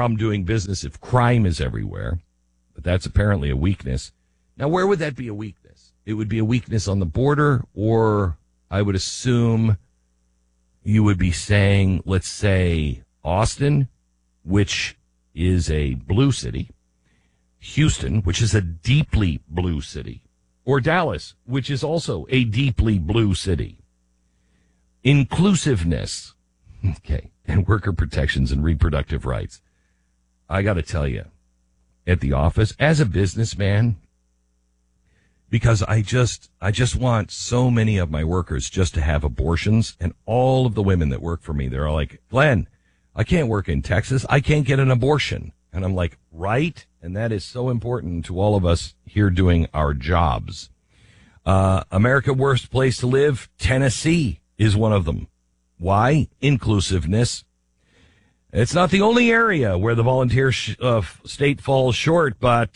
problem doing business if crime is everywhere, but that's apparently a weakness. Now, where would that be a weakness? It would be a weakness on the border, or I would assume you would be saying, let's say, Austin, which is a blue city, Houston, which is a deeply blue city, or Dallas, which is also a deeply blue city. Inclusiveness, okay, and worker protections and reproductive rights. I got to tell you, at the office, as a businessman, because I just want so many of my workers just to have abortions, and all of the women that work for me, they're all like, Glenn, I can't work in Texas. I can't get an abortion. And I'm like, right? And that is so important to all of us here doing our jobs. America, worst place to live, Tennessee is one of them. Why? Inclusiveness. It's not the only area where the volunteer state falls short, but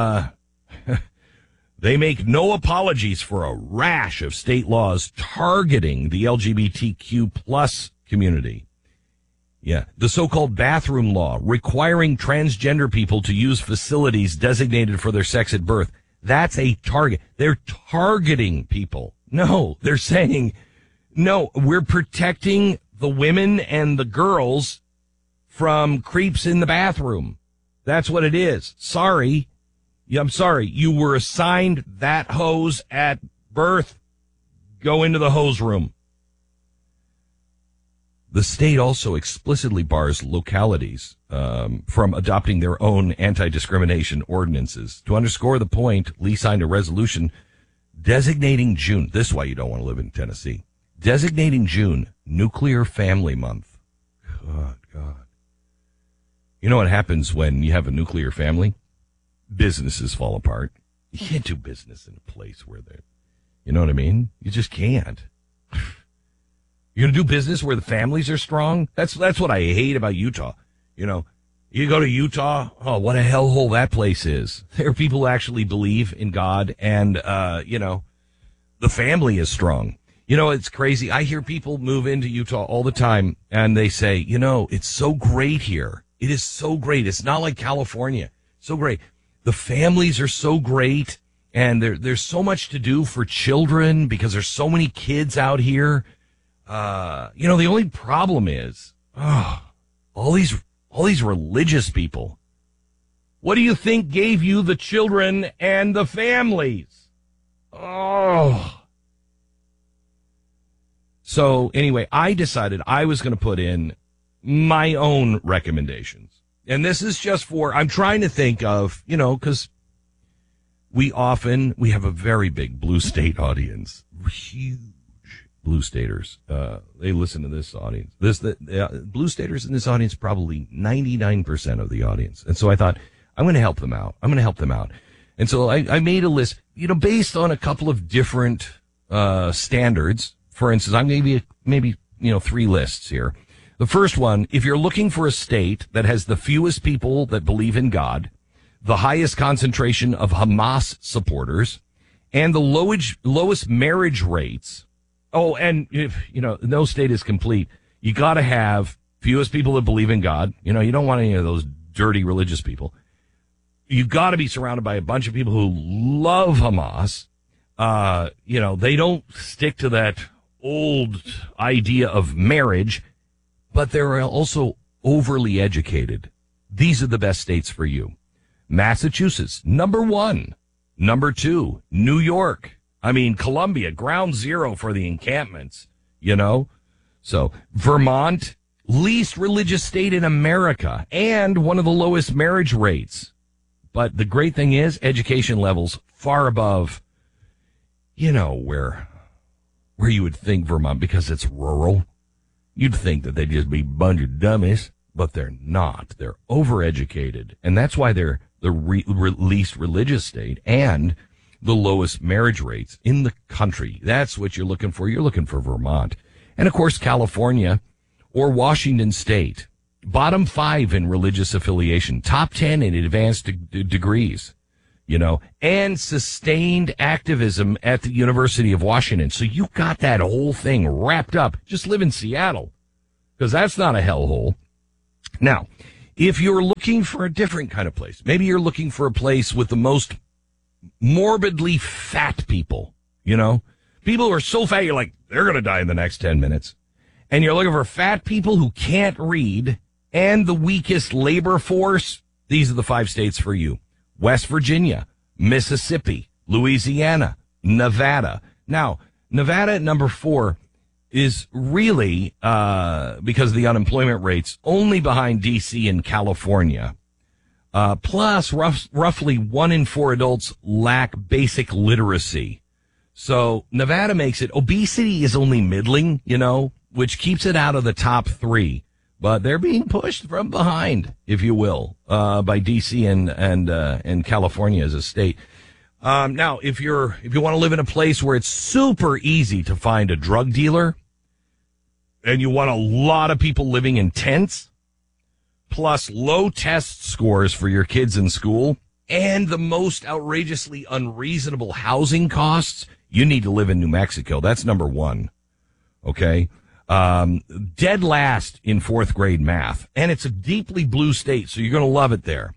they make no apologies for a rash of state laws targeting the LGBTQ plus community. Yeah, the so-called bathroom law requiring transgender people to use facilities designated for their sex at birth. That's a target. They're targeting people. No, they're saying, no, we're protecting the women and the girls from creeps in the bathroom. That's what it is. Sorry. Yeah, I'm sorry. You were assigned that hose at birth. Go into the hose room. The state also explicitly bars localities from adopting their own anti-discrimination ordinances. To underscore the point, Lee signed a resolution designating June. This is why you don't want to live in Tennessee. Designating June Nuclear Family Month. God. You know what happens when you have a nuclear family? Businesses fall apart. You can't do business in a place where they're, you know what I mean? You just can't. You're going to do business where the families are strong? That's what I hate about Utah. You know, you go to Utah, oh, what a hellhole that place is. There are people who actually believe in God and, the family is strong. You know, it's crazy. I hear people move into Utah all the time and they say, it's so great here. It is so great. It's not like California. So great. The families are so great and there's so much to do for children because there's so many kids out here. The only problem is, all these religious people. What do you think gave you the children and the families? So anyway, I decided I was going to put in my own recommendations. And this is just I'm trying to think of, because we have a very big blue state audience, huge blue staters. They listen to this audience. Blue staters in this audience, probably 99% of the audience. And so I thought, I'm going to help them out. And so I made a list, based on a couple of different, standards. For instance, I'm going to give you maybe 3 lists here. The first one, if you're looking for a state that has the fewest people that believe in God, the highest concentration of Hamas supporters, and the lowest marriage rates. Oh, and if, no state is complete. You got to have fewest people that believe in God. You don't want any of those dirty religious people. You got to be surrounded by a bunch of people who love Hamas. They don't stick to that old idea of marriage, but they're also overly educated. These are the best states for you. Massachusetts, number 1. Number 2, New York. Columbia, ground zero for the encampments, So Vermont, least religious state in America and one of the lowest marriage rates. But the great thing is education levels far above, where you would think Vermont, because it's rural. You'd think that they'd just be a bunch of dummies, but they're not. They're overeducated. And that's why they're the least religious state and the lowest marriage rates in the country. That's what you're looking for. You're looking for Vermont. And, of course, California or Washington State. Bottom 5 in religious affiliation. Top 10 in advanced degrees, and sustained activism at the University of Washington. So you got that whole thing wrapped up. Just live in Seattle, because that's not a hellhole. Now, If you're looking for a different kind of place, maybe you're looking for a place with the most morbidly fat people, people who are so fat, you're like, they're going to die in the next 10 minutes. And you're looking for fat people who can't read and the weakest labor force. These are the 5 states for you: West Virginia, Mississippi, Louisiana, Nevada. Now, Nevada at number 4 is really, because of the unemployment rates, only behind D.C. and California. Plus, roughly 1 in 4 adults lack basic literacy. So Nevada makes it, obesity is only middling, which keeps it out of the top 3. But they're being pushed from behind, if you will, by D.C. and California as a state. Now, if you want to live in a place where it's super easy to find a drug dealer, and you want a lot of people living in tents, plus low test scores for your kids in school, and the most outrageously unreasonable housing costs, you need to live in New Mexico. That's number 1. Okay? Dead last in 4th grade math. And it's a deeply blue state, so you're going to love it there.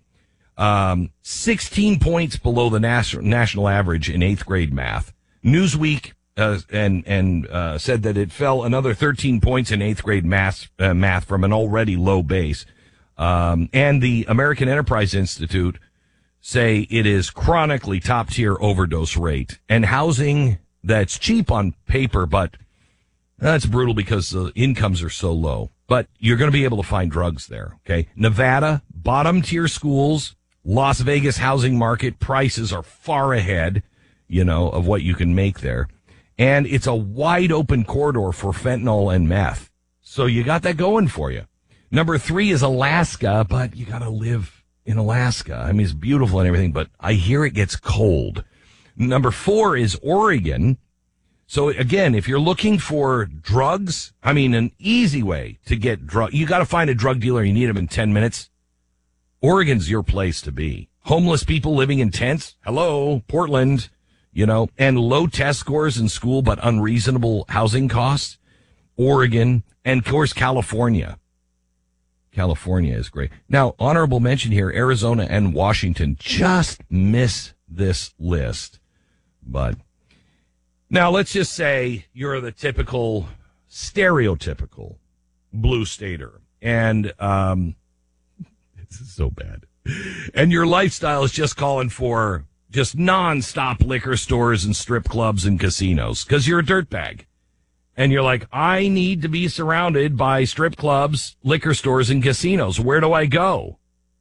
16 points below the national average in 8th grade math. Newsweek said that it fell another 13 points in 8th grade math from an already low base. And the American Enterprise Institute say it is chronically top tier overdose rate and housing that's cheap on paper, but that's brutal because the incomes are so low. But you're going to be able to find drugs there. Okay. Nevada, bottom tier schools, Las Vegas housing market prices are far ahead, of what you can make there. And it's a wide open corridor for fentanyl and meth. So you got that going for you. Number 3 is Alaska, but you got to live in Alaska. I mean, it's beautiful and everything, but I hear it gets cold. Number 4 is Oregon. So again, if you're looking for drugs, an easy way to get you got to find a drug dealer. You need them in 10 minutes. Oregon's your place to be. Homeless people living in tents. Hello, Portland, and low test scores in school, but unreasonable housing costs. Oregon, and of course, California. California is great. Now, honorable mention here, Arizona and Washington just miss this list. But now let's just say you're the typical, stereotypical blue stater. And this is so bad. And your lifestyle is just calling for just nonstop liquor stores and strip clubs and casinos because you're a dirtbag. And you're like, I need to be surrounded by strip clubs, liquor stores, and casinos. Where do I go?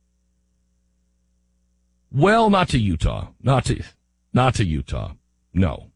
Well, not to Utah. Not to Utah. No.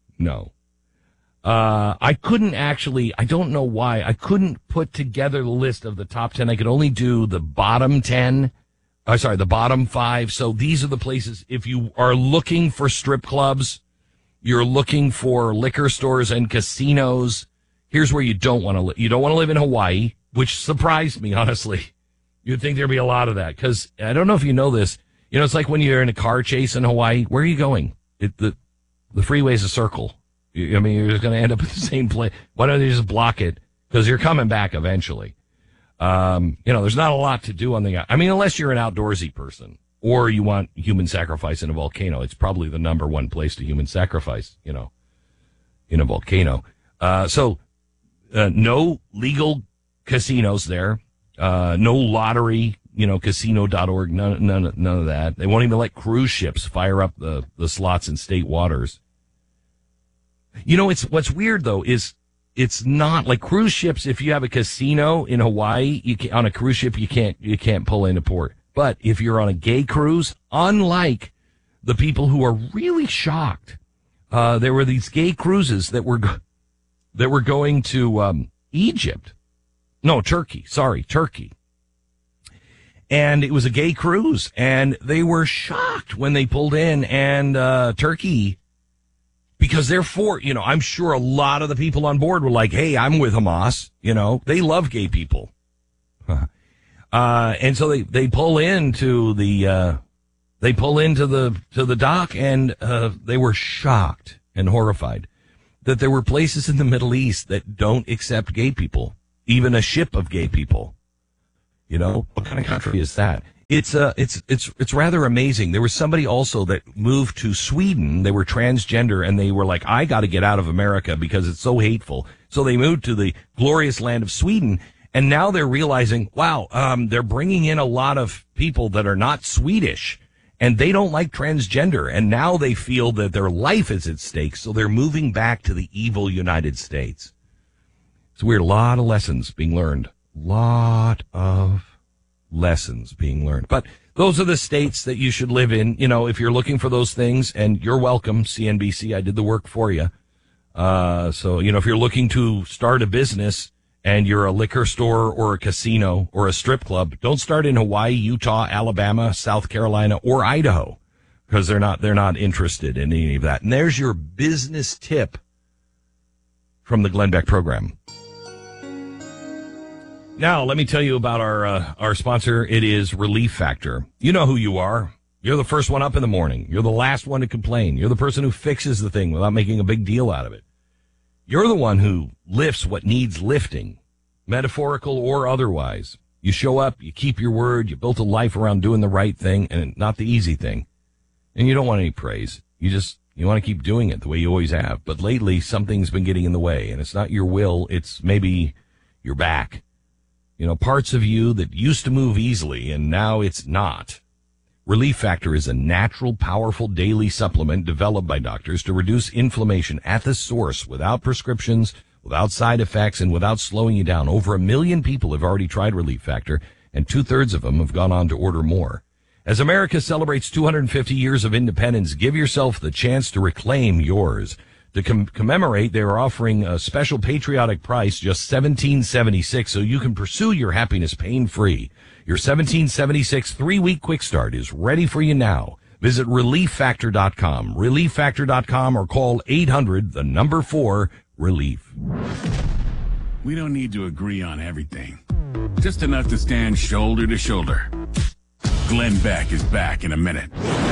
I couldn't actually, I don't know why, I couldn't put together the list of the top 10. I could only do the bottom 10. The bottom 5. So these are the places, if you are looking for strip clubs, you're looking for liquor stores and casinos, here's where you don't want to live. You don't want to live in Hawaii, which surprised me, honestly. You'd think there'd be a lot of that, because I don't know if you know this. It's like when you're in a car chase in Hawaii. Where are you going? The freeway's a circle. You're just going to end up at the same place. Why don't they just block it? Because you're coming back eventually. There's not a lot to do on unless you're an outdoorsy person. Or you want human sacrifice in a volcano. It's probably the number 1 place to human sacrifice, in a volcano. So no legal casinos there. No lottery, casino.org, none of that. They won't even let cruise ships fire up the slots in state waters. What's weird though is it's not like cruise ships. If you have a casino in Hawaii, on a cruise ship, you can't pull into port. But if you're on a gay cruise, unlike the people who are really shocked, there were these gay cruises that were going to Egypt. No, Turkey. And it was a gay cruise, and they were shocked when they pulled in, and Turkey, because therefore, I'm sure a lot of the people on board were like, hey, I'm with Hamas. They love gay people. And so they pull into the dock, and they were shocked and horrified that there were places in the Middle East that don't accept gay people, even a ship of gay people. You know, what kind of country is that? It's rather amazing. There was somebody also that moved to Sweden. They were transgender and they were like, I got to get out of America because it's so hateful. So they moved to the glorious land of Sweden. And now they're realizing, wow, they're bringing in a lot of people that are not Swedish and they don't like transgender. And now they feel that their life is at stake. So they're moving back to the evil United States. It's weird. A lot of lessons being learned. Lot of lessons being learned. But those are the states that you should live in. You know, if you're looking for those things, and you're welcome, CNBC, I did the work for you. So, you know, if you're looking to start a business and you're a liquor store or a casino or a strip club, don't start in Hawaii, Utah, Alabama, South Carolina, or Idaho, because they're not interested in any of that. And there's your business tip from the Glenn Beck program. Now, let me tell you about our sponsor. It is Relief Factor. You know who you are. You're the first one up in the morning. You're the last one to complain. You're the person who fixes the thing without making a big deal out of it. You're the one who lifts what needs lifting, metaphorical or otherwise. You show up, you keep your word, you built a life around doing the right thing and not the easy thing. And you don't want any praise. You want to keep doing it the way you always have. But lately, something's been getting in the way, and it's not your will. It's maybe your back. You know, parts of you that used to move easily, and now it's not. Relief Factor is a natural, powerful daily supplement developed by doctors to reduce inflammation at the source without prescriptions, without side effects, and without slowing you down. Over 1 million people have already tried Relief Factor, and 2/3 of them have gone on to order more. As America celebrates 250 years of independence, give yourself the chance to reclaim yours. To commemorate, they are offering a special patriotic price, just $17.76, so you can pursue your happiness pain-free. Your $17.76 3-week quick start is ready for you now. Visit ReliefFactor.com, ReliefFactor.com, or call 800-4-RELIEF. We don't need to agree on everything, just enough to stand shoulder to shoulder. Glenn Beck is back in a minute.